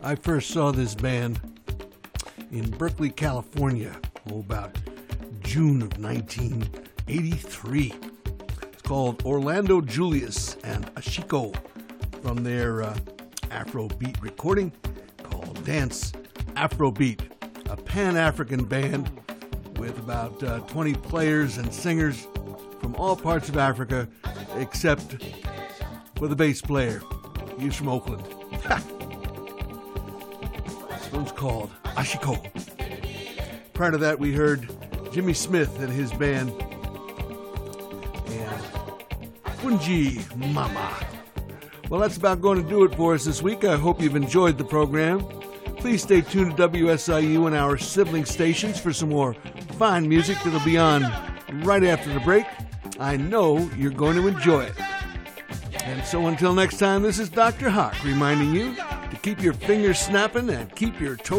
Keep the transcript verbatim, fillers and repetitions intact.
I first saw this band in Berkeley, California, oh, about June of nineteen eighty-three. It's called Orlando Julius and Ashiko from their uh, Afrobeat recording called Dance Afrobeat, a Pan-African band with about uh, twenty players and singers from all parts of Africa except for the bass player. He's from Oakland. Ha! This one's called Ashiko. Prior to that, we heard Jimmy Smith and his band and Funji Mama. Well, that's about going to do it for us this week. I hope you've enjoyed the program. Please stay tuned to W S I U and our sibling stations for some more fine music that'll be on right after the break. I know you're going to enjoy it. And so until next time, this is Doctor Hawk reminding you to keep your fingers snapping and keep your toes